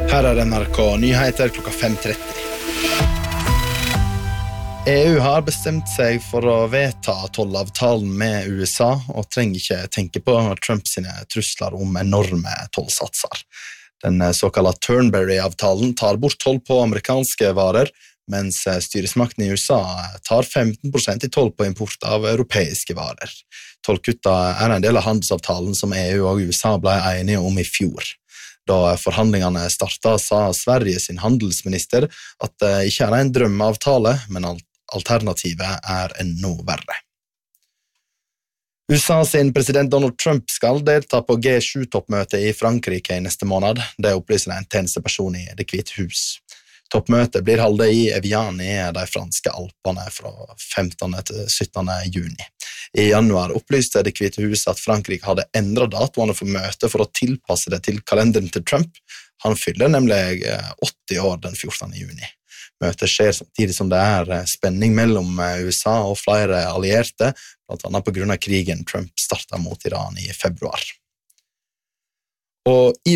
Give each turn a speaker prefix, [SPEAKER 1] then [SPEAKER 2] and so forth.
[SPEAKER 1] Her NRK Nyheter klokka 5:30. EU har bestemt seg for å vedta tollavtalen med USA og trenger ikke tenke på Trump sine trusler om enorme tollsatser. Den såkalte Turnberry-avtalen tar bort toll på amerikanske varer, mens styresmakten i USA tar 15% i toll på import av europeiske varer. Tollkutta er en del av handelsavtalen som EU og USA ble enige om i fjor. Da forhandlingene startet, sa Sverige sin handelsminister at det ikke er en drømmeavtale, men alternativet er enda verre. USA sin president Donald Trump skal delta på G7-toppmøtet i Frankrike i neste måned. Det opplyser en tjenesteperson i Det hvite hus. Toppmøtet blir holdt i Evian i de franske Alpene fra 15. til 17. juni. I januar opplyste Det hvite hus at Frankrike hadde endret datoene for møtet for å tilpasse det til kalenderen til Trump. Han fyller nemlig 80 år den 14. juni. Møtet skjer samtidig som det er spenning mellom USA og flere allierte, blant annet på grunn av krigen Trump startet mot Iran i februar. Og i